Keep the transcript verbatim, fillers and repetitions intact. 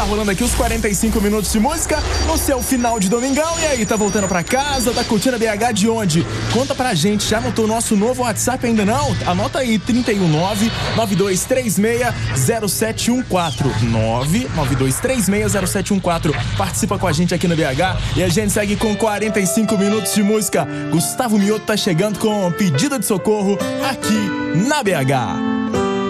Tá rolando aqui os quarenta e cinco minutos de música no seu final de domingão. E aí, tá voltando pra casa? Tá curtindo a B H de onde? Conta pra gente, já anotou o nosso novo WhatsApp ainda não? Anota aí, trinta e um nove, nove dois três seis, zero sete um quatro. nove nove dois três seis, zero sete um quatro. Participa com a gente aqui no B H e a gente segue com quarenta e cinco minutos de música. Gustavo Mioto tá chegando com pedido de socorro aqui na B H.